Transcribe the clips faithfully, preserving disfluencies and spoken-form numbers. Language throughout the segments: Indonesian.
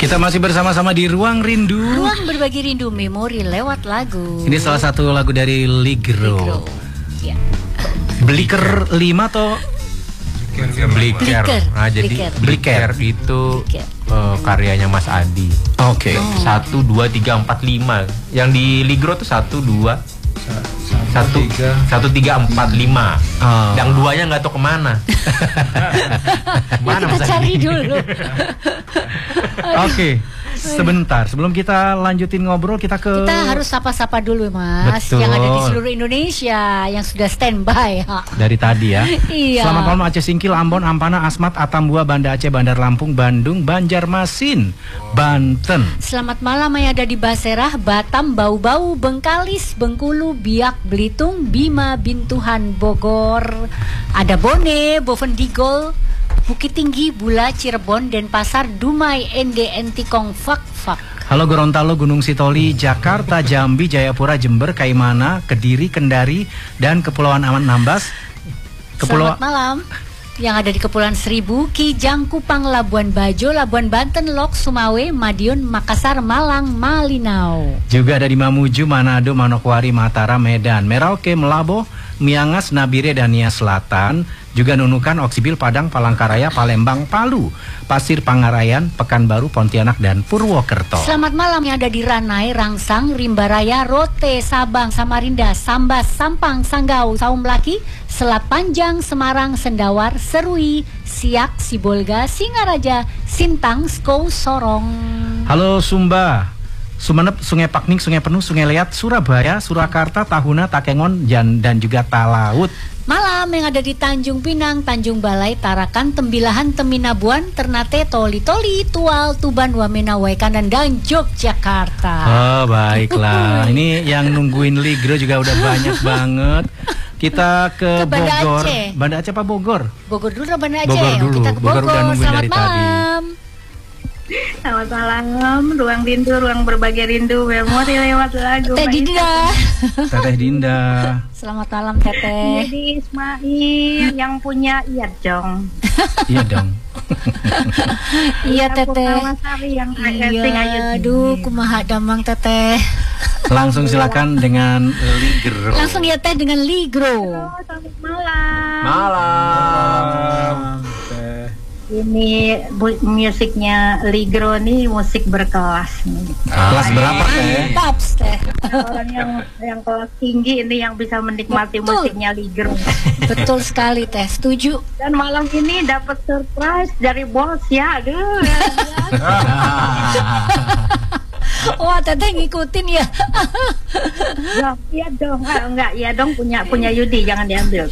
Kita masih bersama-sama di Ruang Rindu. Ruang berbagi rindu memori lewat lagu. Ini salah satu lagu dari Ligro. Ligro. Ya. Bliker lima atau Bliker. Nah, jadi Bliker. Bliker itu Bliker. uh, karyanya Mas Adi. Oke. Satu, dua, tiga, empat, lima. Yang di Ligro tuh satu, dua, satu, satu, tiga, empat, lima. Oh. Yang duanya nggak tahu kemana. Mana Kita Mas cari Adi? dulu. Oke. Sebentar, sebelum kita lanjutin ngobrol, kita ke Kita harus sapa-sapa dulu, Mas. Betul. Yang ada di seluruh Indonesia yang sudah standby. dari tadi ya. Iya. Selamat malam Aceh Singkil, Ambon, Ampana, Asmat, Atambua, Banda Aceh, Bandar Lampung, Bandung, Banjarmasin, Banten. Selamat malam yang ada di Baserah, Batam, Bau-Bau, Bengkalis, Bengkulu, Biak, Belitung, Bima, Bintuhan, Bogor. Ada Bone, Bovendigol, Bukit Tinggi, Bula, Cirebon, Denpasar, Dumai, N G N Tikong, Fak Fak. Halo Gorontalo, Gunung Sitoli, Jakarta, Jambi, Jayapura, Jember, Kaimana, Kediri, Kendari, dan Kepulauan Aman Nambas. Kepulauan Selamat malam yang ada di Kepulauan Seribu, Kijang, Kupang, Labuan Bajo, Labuan Banten, Lok, Sumawe, Madiun, Makassar, Malang, Malinau. juga ada di Mamuju, Manado, Manokwari, Mataram, Medan, Merauke, Melabo, Miangas, Nabire, dan Nia Selatan. Juga Nunukan, Oksibil, Padang, Palangkaraya, Palembang, Palu, Pasir Pangarayan, Pekanbaru, Pontianak, dan Purwokerto. Selamat malam yang ada di Ranai, Rangsang, Rimbaraya, Rote, Sabang, Samarinda, Sambas, Sampang, Sanggau, Saum Laki, Selat Panjang, Semarang, Sendawar, Serui, Siak, Sibolga, Singaraja, Sintang, Skou, Sorong. Halo Sumba, Sumenep, Sungai Pakning, Sungai Penuh, Sungai Liat, Surabaya, Surakarta, Tahuna, Takengon, dan, dan juga Talaut. Malam yang ada di Tanjung Pinang, Tanjung Balai, Tarakan, Tembilahan, Teminabuan, Ternate, Toli Toli, Tual, Tuban, Wamena, Waikanan, dan Yogyakarta. Oh baiklah, ini yang nungguin Ligro juga udah banyak banget. Kita ke, Ke Banda Bogor. Aceh. Banda Aceh apa Bogor? Bogor dulu atau Banda Aceh? Bogor dulu. Kita ke Bogor Bogor. udah nungguin Selamat dari tadi. malam. Selamat malam, ruang rindu, ruang berbagi rindu, memori lewat lagu. Teh Dinda. Teteh Dinda. Selamat malam Teteh. Jadi Ismail yang punya iya dong. Iya dong. Iya Teteh. Sari yang Iya, ayu. aduh kumaha damang Teteh. Langsung silakan dengan Ligro. Langsung ya Teh dengan Ligro. Halo, selamat malam. Malam. Ini bu- musiknya Ligro nih musik berkelas nih. Kelas berapa Teh? Mantap Teh. Orang yang yang kelas tinggi ini yang bisa menikmati Betul. musiknya Ligro. Betul sekali Teh, setuju. Dan malam ini dapat surprise dari bos ya, aduh. Wah Teteh ngikutin ya. Ya, iya dong, ah, enggak, iya dong punya punya Yudi, jangan diambil.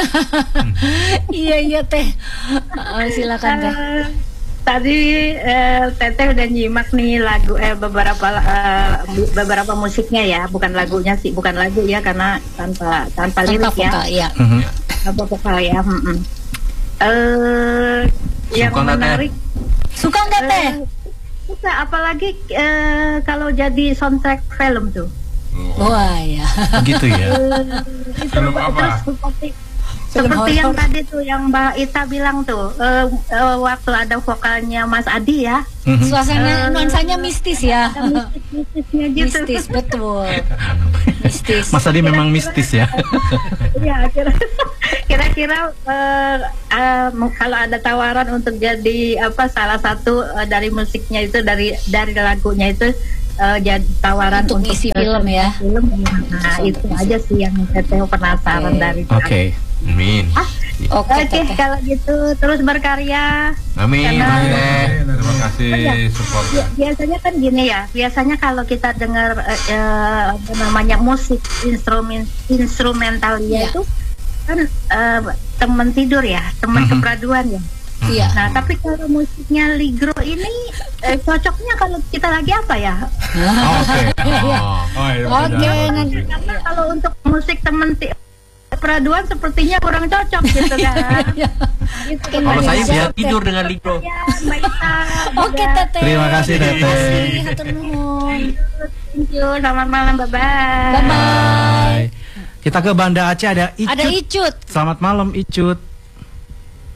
Iya iya Teh. Oh, silakan Teh. Eh, tadi eh, Teteh udah nyimak nih lagu eh beberapa eh, beberapa musiknya ya, bukan lagunya sih, bukan lagu ya karena tanpa tanpa lirik Tanpa ya, vokal, ya. Mhm. tanpa vokal ya. mm-mm. Eh, yang Suka nggak, Teh? menarik. Suka nggak Teh? eh, suka, apalagi eh, kalau jadi soundtrack film tuh. Wah ya. Begitu ya. Eh, itu Film terus apa? seperti Film seperti yang horor. tadi tuh yang Mbak Ita bilang tuh eh, eh, waktu ada vokalnya Mas Adi ya, Mhm. Suasana nuansanya mistis ya. ada mistis-mistisnya gitu. Mistis betul. Mistis. Mas Adi memang mistis ya. Iya, kira- kira-kira eh, eh, kalau ada tawaran untuk jadi apa salah satu eh, dari musiknya itu dari dari lagunya itu eh, jadi tawaran Untuk untuk, ngisi eh, film ya. film, nah itu aja sih yang saya penasaran Oke. dari Oke. Amin. Oke Oke, Teteh. kalau gitu terus berkarya. Amin. Karena- Teh. Terima kasih supportnya. Bi- Biasanya kan gini ya, biasanya kalau kita dengar eh, eh, apa namanya musik instrumen instrumental Ya. itu kan eh, teman tidur ya, teman Mhm. kepraduan ya. Iya. Nah, tapi kalau musiknya Ligro ini eh, cocoknya kalau kita lagi apa ya? Oke. Iya. Oh, oh, iya, Oke, benar. nanti. Karena kalau untuk musik teman ti- kepraduan sepertinya kurang cocok gitu kan. Iya. Gitu, Oke, Kalau Iya, saya iya. bisa tidur dengan Ligro. Ya, Mbak Ita Oke juga. Teteh. Terima kasih, Teteh. Terima kasih, hatur nuhun. Thank you, selamat malam, bye bye. Bye bye. Kita ke Banda Aceh, ada Icut. Ada Icut. Selamat malam Icut.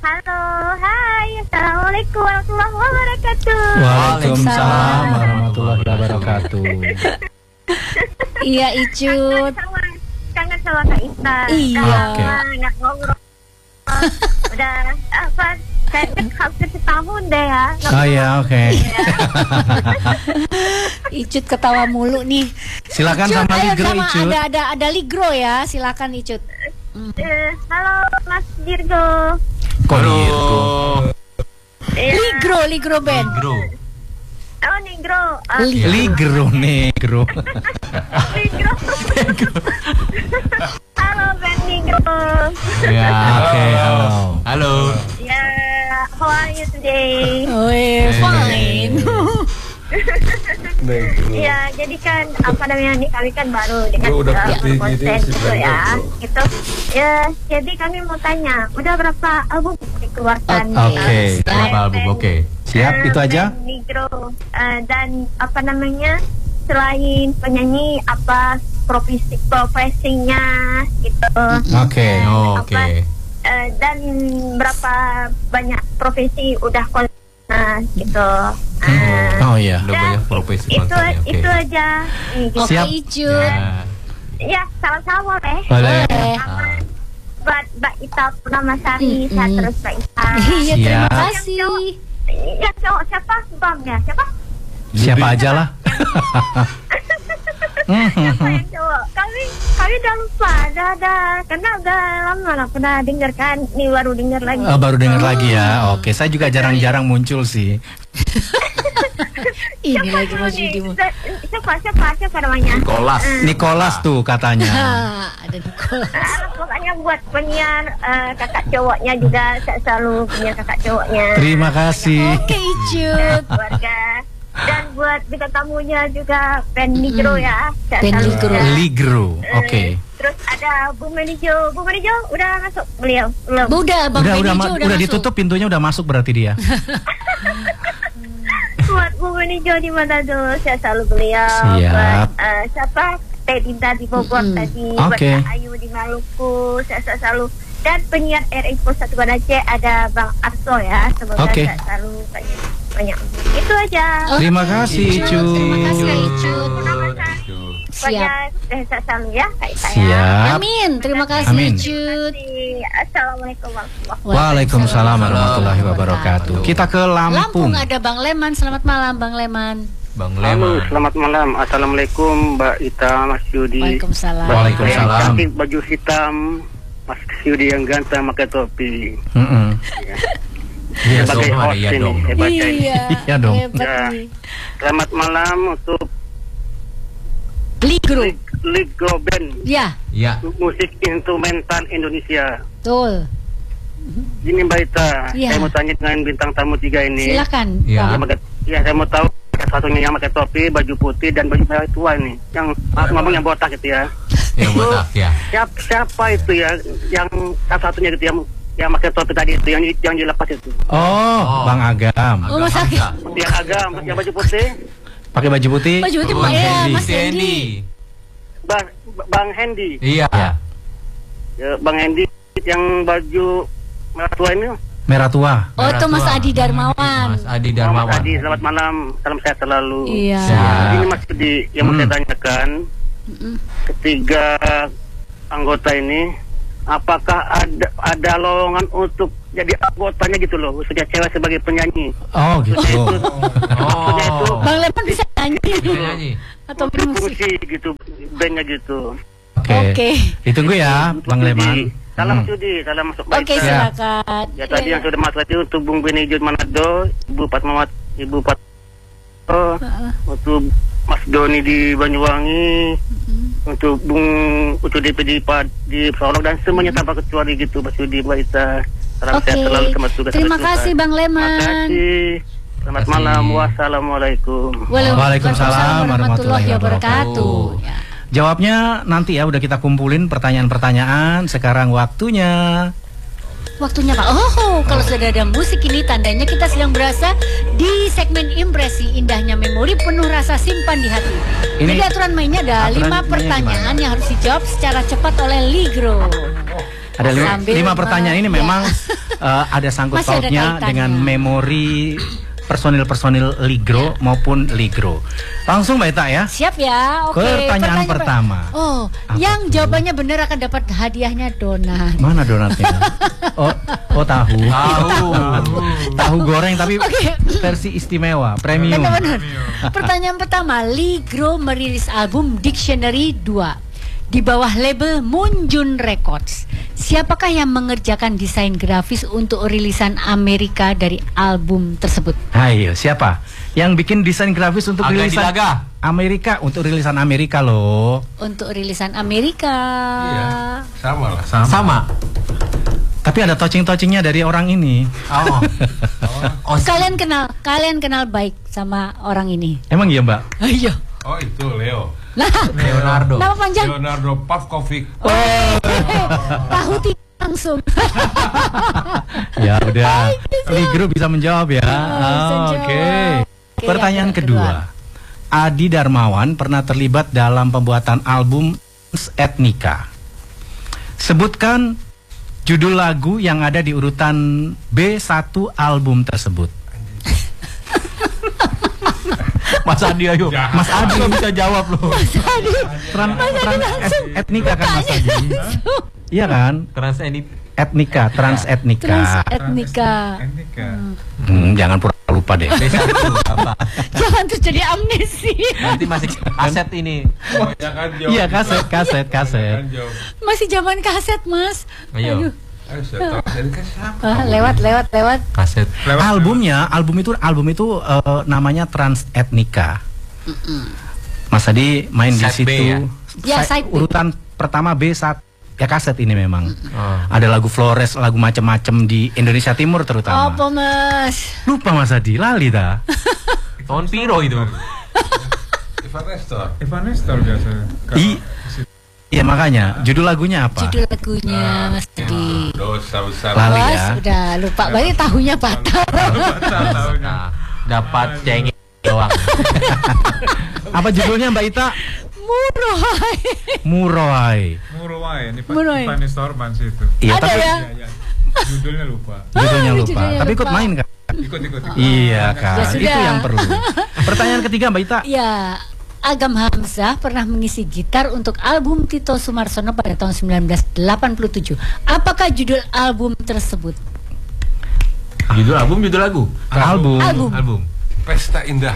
Halo, hai, assalamualaikum warahmatullahi wabarakatuh. Waalaikumsalam warahmatullahi wabarakatuh. Iya Icut. Kangen sama, kangen sama Kak Ita. Iya. Udah Oke. lama nggak ngobrol. Udah apa? Kayaknya hampir setahun deh ya. Nggak Oh ya, oke. Icut ketawa mulu nih. Silakan Icut, sama ayo Ligro, sama Icut. ada ada ada Ligro ya. Silakan Icut. Eh, halo Mas Dirgo. Kok Ligro? Eh, Ligro, Ligro Band. Bro. Oh Negro. Ah, Li- Ligro, Negro. Negro. Halo Ben Negro. Ya. Oke, halo. Halo. Ya, how are you today? Oh, eh, fine. Ya, jadi kan apa namanya nih kami kan baru dengan Bro, udah uh, putih konten gini, si gitu Brenda, ya, bro. gitu. Ya, jadi kami mau tanya, udah berapa album dikeluarkan? Oke. uh, Berapa oleh album? band, Oke. Siap, uh, itu aja? band Negro. Uh, dan apa namanya, selain penyanyi apa profesi profesinya gitu. Oke. Oh, Apa, oke. uh, dan berapa banyak profesi udah kon nah, gitu. Uh, Oh iya. Udah dan banyak profesi itu konsernya, oke. itu aja. Nih, gitu. Oke Siap. Icut. Ya. Ya, sama-sama eh. Boleh. Boleh. Sama buat Mbak Ita Purnamasari, Mm-mm. saya terus Mbak Ita. Iya, terima Siap. kasih. Ya, cowok siapa? Bang ya, siapa? Siapa aja lah. Siapa yang cowok? Kami kami udah lupa, udah ada karena udah lama nggak pernah dengar kan, nih baru dengar lagi. Oh, baru dengar lagi ya. Oke, saya juga jarang-jarang muncul sih. Ini Siapa lagi dulu Mas nih? Yudi. Se- Siapa siapa siapa namanya? Nicholas. Eh, Nicholas tuh katanya. Ah, ada Nicole. ah, pokoknya buat penyiar eh, kakak cowoknya juga saya selalu punya kakak cowoknya. Terima kasih. Oke Icut. Keluarga. Dan buat bintang tamunya juga Ben Nigro ya. Saya Ben selalu Nigro. punya. Ligro. Eh, Oke. Terus ada Bu Menijo. Bu Menijo udah masuk beliau belum? Udah Bang Udah udah Benny ma- Jo udah masuk. ditutup pintunya, udah masuk berarti dia. Buat Bu Menijo di mana tuh? Saya selalu beliau. Siap. Buat eh, siapa? Teh Dinda di Bogor Mm-mm. tadi. Oke. Buat Kak Ayu di Maluku. Saya saya selalu. Dan penyiar R Info satu Aceh ada Bang Arso ya. Semoga Oke. saya selalu banyak banyak. Itu aja. Terima kasih, Icut. Terima kasih Kak Icut. Siap. Siap. Saya selalu ya Kak Ita ya. Siap. Amin. Terima kasih Amin. Icut. Assalamualaikum warahmatullahi Waalaikumsalam warahmatullahi wabarakatuh. Kita ke Lampung Lampung. ada Bang Leman. Selamat malam Bang Leman. Bang Halo, Leman. selamat malam. Assalamualaikum Mbak Ita, Mas Yudi. Waalaikumsalam. Mbak Waalaikumsalam. yang cantik, baju hitam, Mas Yudi yang ganteng pakai topi. Mm-mm. Iya Sebagai dong, host iya ini, dong. hebatnya ini. Iya. Iya dong. Hebat Ya. nih. Selamat malam untuk Ligro. Ligro Band, Ya, Ya. musik instrumental Indonesia. betul. Ini Mbak Ita, Iya. saya mau tanya dengan bintang tamu tiga ini. Silakan. Iya. Yang pakai- Ya, saya mau tahu satunya yang pakai topi, baju putih dan baju merah tua ini. Yang maaf ngomong yang botak gitu ya. Yang botak ya. Siapa, siapa itu ya? Yang salah satunya gitu yang yang pakai topi tadi itu, yang yang dilepas itu. Oh, Oh. Bang Agam. Oh, Mas Agak Aki. Hamzah. Yang agam, yang baju putih, Pakai baju putih. Baju itu Bang ya, Hendy. Mas Si Hendy. Bang, Bang Hendy. Iya. Ya, Bang Hendy yang baju merah tua ini. Merah tua. Oh, itu Mas Merah tua. Adi Darmawan. Mas Adi Mas Darmawan. Adi, selamat malam. Salam sehat selalu. Iya. Siap. Ini Mas Adi, yang mau Hmm. saya tanyakan, Mm-mm. ketiga anggota ini, apakah ada ada lowongan untuk jadi anggotanya gitu loh, khususnya cewek sebagai penyanyi? Oh, gitu. Maksudnya itu Oh. Bang Leman bisa nyanyi Penyanyi. atau bermusik? fungsi gitu, bandnya gitu. Oke. Oke. Ditunggu ya, Bang Judi. Leman. Salam Hmm. Judi, salam masuk Oke, baik. siap. silakan. Ya tadi Iya. yang sudah masuk tadi untuk Bung Beni Jud Manado, Ibu Fatmawat, Ibu Pat, oh, Heeh. untuk Mas Doni di Banyuwangi, untuk Bung Ucu D P di Pad di Solok dan semuanya tanpa kecuali gitu, Mas Yudi, Mbak Ita. Salam Oke. sehat selalu, selamat tugas. Terima selamat kasih tugas. Bang Terima Leman. kasih. Selamat Terima kasih. malam, wassalamualaikum. Waalaikumsalam warahmatullahi wabarakatuh. Ya. Jawabnya nanti ya, udah kita kumpulin pertanyaan-pertanyaan. Sekarang waktunya. Waktunya Pak. Oh, kalau sudah ada musik ini tandanya kita sedang berasa di segmen impresi indahnya memori penuh rasa simpan di hati. Ini- Jadi aturan mainnya ada aturan lima mainnya pertanyaan yang harus dijawab secara cepat oleh Ligro. Ada lima, Sambil lima me- pertanyaan ini ya. memang uh, ada sangkut Masih ada pautnya kaitannya. dengan memori personil-personil Ligro maupun Ligro. Langsung Mbak Ita ya. Siap ya. Oke. Pertanyaan per- pertama. Oh, Apa yang tuh? jawabannya benar akan dapat hadiahnya donat. Mana donatnya? Oh, oh tahu. Tahu. Tahu goreng tapi Oke. versi istimewa, premium. Benar-benar. Pertanyaan pertama, Ligro merilis album Dictionary dua di bawah label Moonjun Records. Siapakah yang mengerjakan desain grafis untuk rilisan Amerika dari album tersebut? Ayo, siapa? Yang bikin desain grafis untuk Angga rilisan Dilaga. Amerika, untuk rilisan Amerika loh. Untuk rilisan Amerika. Iya, sama lah. Sama. Sama. Tapi ada touching-touchingnya dari orang ini. Oh. Oh, Kalian kenal, kalian kenal baik sama orang ini. Emang iya Mbak? Ayo. Oh itu Leo. Nah, Leonardo. nama panjang. Leonardo Pavkovic. Tahu tidak langsung. Ya udah, Ligro bisa menjawab ya. bisa Oh, jawab. Oke. Oke, Pertanyaan yang kedua. kedua. Adi Darmawan pernah terlibat dalam pembuatan album Etnika. Sebutkan judul lagu yang ada di urutan B satu album tersebut. Mas Adi ayo. Ya. Mas Adi nggak bisa jawab loh. Tran, tran et- etnika kan Mas Adi? Iya kan? Trans ini Etnika, trans etnika. Trans etnika. Hmm, jangan pura lupa deh. B satu apa? Jangan terjadi amnesi. Nanti masih aset ini. Kebanyakan jauh. Iya, kaset, kaset, kaset. Kebanyakan jauh. Masih zaman kaset, Mas. Ayo. Ayo, saya tahu. Jadi kan siapa? Ah, lewat, lewat, lewat. Kaset. Lewat- Albumnya, album itu album itu eh, namanya Trans Etnika. Mas Adi main di Side B situ. ya? Ya, Sa- side B. Urutan pertama B satu. Ya kaset ini memang. Oh. Ada lagu Flores, lagu macem-macem di Indonesia Timur terutama. Apa, Mas? Lupa Mas Adi, lali dah. Tahun piro itu? Ivan Nestor. Evan Nestor biasanya. I- Iya makanya, judul lagunya apa? Judul lagunya, Mas Adi. Dosa besar. Lali Mas, ya. udah lupa. Berarti tahunya batal. Nah, dapat cengeng doang. Apa judulnya Mbak Ita? Murah. Muroai. Muruwai, ini Pak Muruwai. Ivan Nestor Bans itu. Iya, Ada tapi ya? Ya, ya. Judulnya lupa. judulnya Ah, lupa. judulnya Tapi ikut lupa. main kan? Ikut ikut. ikut. Iya kan, Ya sudah. itu yang perlu. Pertanyaan ketiga Mbak Ita. Ya, Agam Hamzah pernah mengisi gitar untuk album Tito Sumarsono pada tahun sembilan belas delapan puluh tujuh. Apakah judul album tersebut? Judul album, judul lagu. Album. Album. Album. Pesta Indah.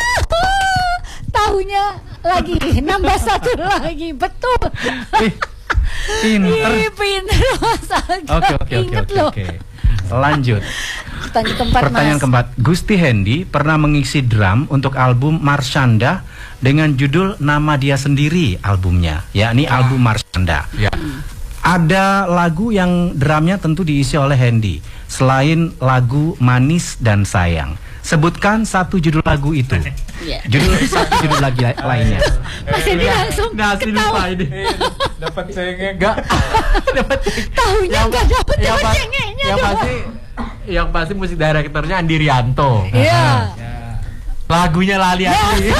Tahunya lagi, nambah satu lagi, betul. Ih, pinter. Ih, pinter Mas Agam. Oke oke oke Ingat oke loh. oke. Lanjut. Pertanyaan keempat, Pertanyaan Mas. keempat. Gusti Hendi pernah mengisi drum untuk album Marshanda dengan judul nama dia sendiri albumnya, yakni album Marshanda. Ya. Ada lagu yang drumnya tentu diisi oleh Hendi selain lagu Manis dan Sayang. Sebutkan satu judul lagu itu. Iya. Judul satu judul lagi la- lainnya. Mas Hendi langsung ketawa. ini. Dapat cengeng. Enggak. Dapat Tahunya nggak dapet, yang dapat pas- cengeknya yang doang. pasti yang pasti musik direkturnya Andi Rianto. Iya. Lagunya Lali Andi.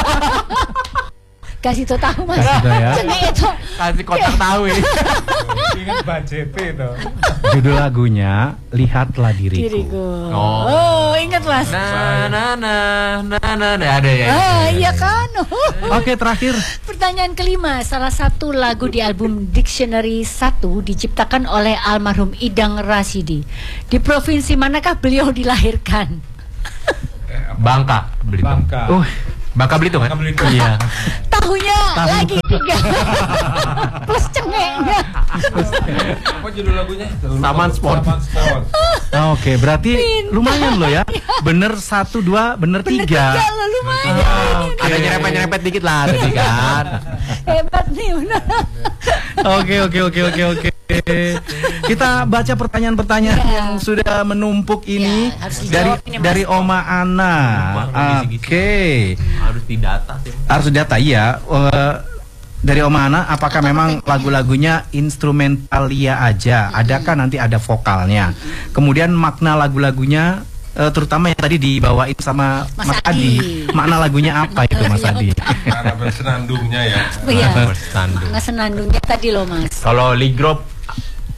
Kasih tau tahu Mas. Kasih tau ya. Cengek itu. Kasih kotak tahu ini. Ingat Mbak J P itu. Judul lagunya Lihatlah Diriku. Diriku. Oh. Oh, ingat Mas. Nah, nah, nah, nah, nah, nah, ada ya. Ah, iya kan. Oke, terakhir. Pertanyaan kelima, salah satu lagu di album Dictionary satu diciptakan oleh almarhum Idang Rasidi. Di provinsi manakah beliau dilahirkan? Bangka, Belitung. Bangka. Uh, Bangka Belitung kan? Bangka Belitung. iya. Tahunya lagi tiga. Plus cengeknya. Apa judul lagunya? Taman Sport. Taman Sport. Oke, berarti Pintar. lumayan loh ya. Bener satu dua, bener Bener tiga. tiga loh, lumayan. Ada nyerempet-nyerempet dikit lah tadi kan. Hebat nih benar. Oke oke oke oke oke. Kita baca pertanyaan-pertanyaan Ya. yang sudah menumpuk ini Ya, harus dari dijawab ini, Mas. dari Oma Ana. Gisi-gisi. Oke. Harus didata sih. Harus data iya. Eh, dari Oma Ana, apakah memang lagu-lagunya instrumentalia aja? Adakah nanti ada vokalnya? Kemudian makna lagu-lagunya, eh, terutama yang tadi dibawain sama Mas Mas, Adi. Adi. Makna lagunya apa itu Mas Adi? Karena bersenandungnya ya. Iya. Bersandung. Nggak senandungnya tadi loh Mas. Kalau Ligro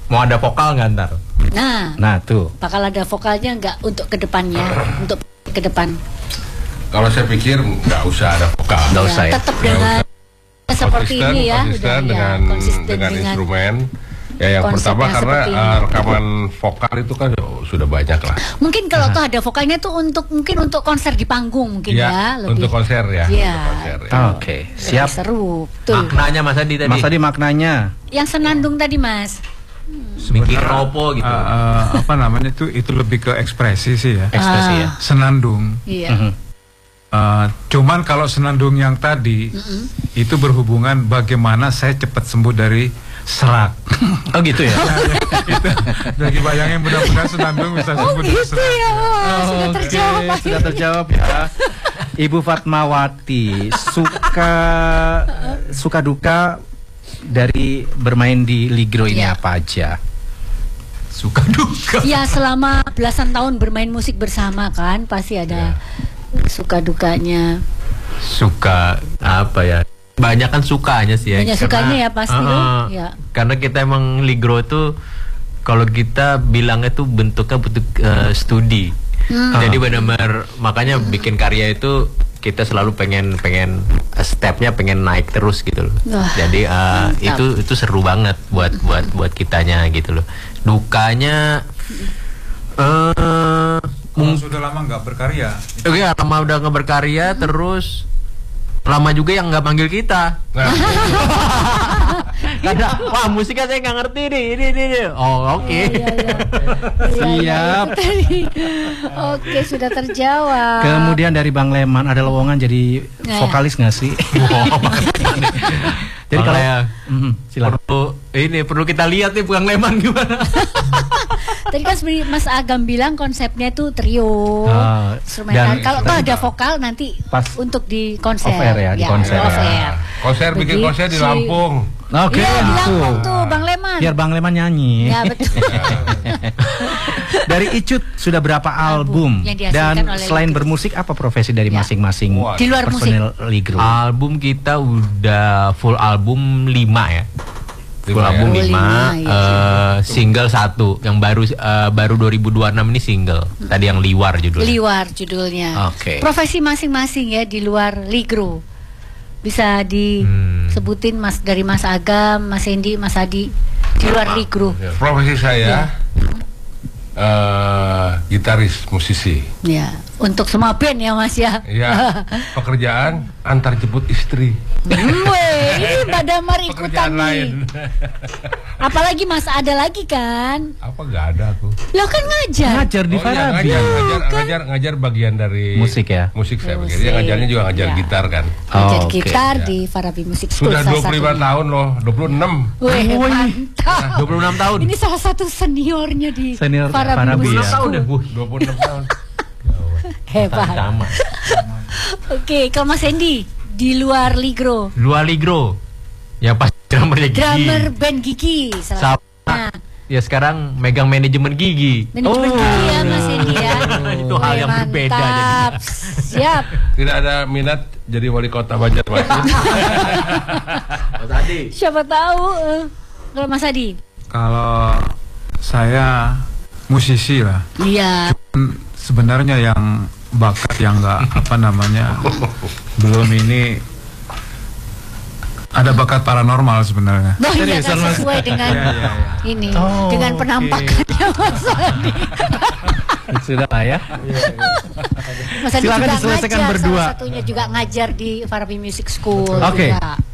Mau ada vokal nggak ntar? Nah, Nah tuh. bakal ada vokalnya nggak untuk kedepannya, untuk ke depan? Kalau saya pikir nggak usah ada vokal. Nggak usah ya. Tetap dengan seperti Konsisten, ini ya, konsisten udah, ya, dengan konsisten dengan dengan instrumen. Ya yang konsep pertama yang karena seperti ini. uh, rekaman vokal itu kan oh, sudah banyak lah. Mungkin kalau tuh ada vokalnya tuh untuk mungkin untuk konser di panggung mungkin ya, Ya, lebih untuk konser ya. Iya. Untuk konser, ya. Oke, lebih siap. seru. Betul. Maknanya Mas Adi tadi. Mas tadi maknanya. Yang senandung tadi Mas. Bikin ropo gitu. Eh, eh, apa namanya itu itu lebih ke ekspresi sih ya. Ekspresi ya. Senandung. Iya. Mhm. Eh, cuman kalau senandung yang tadi itu berhubungan bagaimana saya cepat sembuh dari serak. Oh gitu ya. Itu lagi bayangin mudah-mudahan senandung bisa Oh sembuh dari gitu serak. ya, wah, sudah Oke, terjawab. sudah terjawab ya. Ibu Fatmawati suka suka duka dari bermain di Ligro ini Ya. apa aja? Suka duka. Ya selama belasan tahun bermain musik bersama kan pasti ada suka dukanya. Suka apa ya? Banyak kan sukanya sih ya. Banyak Karena- sukanya ya pasti Uh-uh. loh. Ya. Karena kita emang Ligro tuh kalau kita bilangnya tuh bentuknya bentuk eh, studi. Hmm. Jadi benar-benar makanya bikin karya itu kita selalu pengen pengen eh, stepnya pengen naik terus gitu loh. Wah, Jadi eh, mantap. itu itu seru banget buat buat buat kitanya gitu loh. Dukanya eh Kalau sudah lama nggak berkarya. Oke, lama udah nggak berkarya, terus lama juga yang nggak manggil kita. Nah, Karena wah musiknya saya nggak ngerti nih, ini ini. ini. Oh oke. Siap. Oke, sudah terjawab. Kemudian dari Bang Leman ada lowongan jadi Nah, ya. vokalis nggak sih? Jadi kalau ya, Mhm, silakan. perlu ini perlu kita lihat nih Bang Leman gimana. Tadi kan sebenarnya Mas Agam bilang konsepnya itu trio, Ah, instrumental. dan- Kalau tuh ada vokal nanti Pas untuk di konser. off air ya, di konser off ya. air. konser bikin Begitu. konser di Lampung. Oke, Iya, di langsung. Lampung tuh Bang Leman. Biar Bang Leman nyanyi. Ya betul. Dari Icut sudah berapa album? yang dihasilkan Dan oleh selain Ligro. bermusik apa profesi dari Ya. masing-masing Wah, di luar musik. personil Ligro? Album kita udah full album lima ya. Full Lima ya? album Oh, lima, lima, iya. eh, single satu. Yang baru eh, baru dua ribu dua puluh enam ini single. Tadi yang Liwar judulnya. Liwar judulnya. Oke. Profesi masing-masing ya di luar Ligro. Bisa Hmm. disebutin Mas dari Mas Agam, Mas Hendy, Mas Adi di luar Ligro. Ya, profesi saya eh, gitaris, musisi. Ya, untuk semua band ya Mas ya. Ya, pekerjaan antar jemput istri. Hmm, weh, ini Mbak Damar ikutan Pekerjaan nih. lain. Apalagi Mas ada lagi kan? Apa nggak ada aku? Lo kan ngajar. Ngajar di Oh, iya, Farabi. ngajar, ngajar, ngajar, ngajar bagian dari Musik ya? Musik saya Musik. pikir. Dia ngajarnya juga ngajar Ya. gitar kan. Ngajar Oh, oke. gitar Ya. di Farabi Music School. Sudah salah dua puluh lima satunya. tahun loh, dua puluh enam. Weh, Wih. mantap. dua puluh enam tahun. Ini salah satu seniornya di Senior Farabi, Farabi Music ya. School. deh, Bu. dua puluh enam tahun. Hebat. Sama. Oke, kalau Mas Hendy di luar Ligro, Luar Ligro. Ya pas drummernya Gigi. drummer band Gigi. Salah Sama. Ya sekarang megang manajemen Gigi. Manajemen Oh. Gigi ya Mas Hendy ya. Itu hal yang Weh, berbeda mantap. Siap. Tidak ada minat jadi wali kota Banjarmasin. Tadi. Siapa tahu eh, kalau Mas Adi. Kalau saya musisi lah. Iya. Hmm, Sebenarnya yang bakat yang nggak apa namanya belum ini ada bakat paranormal sebenarnya. Oh iya, Seriusan, kan Mas? sesuai dengan Iya, iya, iya. ini, Oh, dengan oke. penampakannya Mas Adi. Sudah lah ya. Mas Adi Silakan juga diselesaikan ngajar, berdua. salah satunya juga ngajar di Farabi Music School. Oke. juga.